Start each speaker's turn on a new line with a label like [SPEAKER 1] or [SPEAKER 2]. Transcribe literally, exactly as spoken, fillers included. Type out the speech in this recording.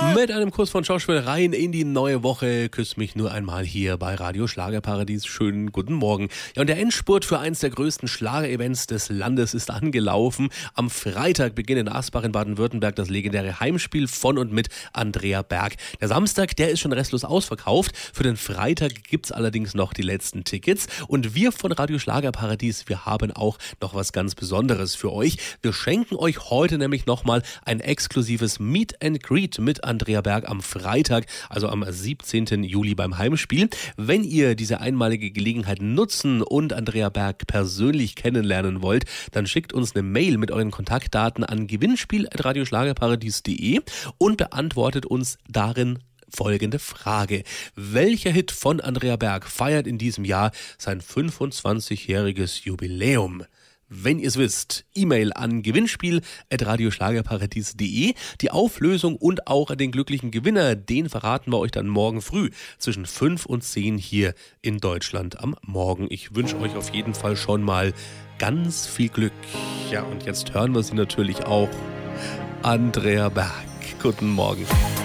[SPEAKER 1] Mit einem Kuss von Schauspiel rein in die neue Woche. Küss mich nur einmal hier bei Radio Schlagerparadies. Schönen guten Morgen. Ja, und der Endspurt für eins der größten Schlagerevents des Landes ist angelaufen. Am Freitag beginnt in Asbach in Baden-Württemberg das legendäre Heimspiel von und mit Andrea Berg. Der Samstag, der ist schon restlos ausverkauft. Für den Freitag gibt's allerdings noch die letzten Tickets. Und wir von Radio Schlagerparadies, wir haben auch noch was ganz Besonderes für euch. Wir schenken euch heute nämlich nochmal ein exklusives Meet and Greet mit Andrea Berg am Freitag, also am siebzehnten Juli beim Heimspiel. Wenn ihr diese einmalige Gelegenheit nutzen und Andrea Berg persönlich kennenlernen wollt, dann schickt uns eine Mail mit euren Kontaktdaten an gewinnspiel at radioschlagerparadies punkt de und beantwortet uns darin folgende Frage. Welcher Hit von Andrea Berg feiert in diesem Jahr sein fünfundzwanzigjähriges Jubiläum? Wenn ihr es wisst, E-Mail an gewinnspiel at radioschlagerparadies punkt de. Die Auflösung und auch den glücklichen Gewinner, den verraten wir euch dann morgen früh zwischen fünf und zehn hier in Deutschland am Morgen. Ich wünsche euch auf jeden Fall schon mal ganz viel Glück. Ja, und jetzt hören wir sie natürlich auch. Andrea Berg. Guten Morgen.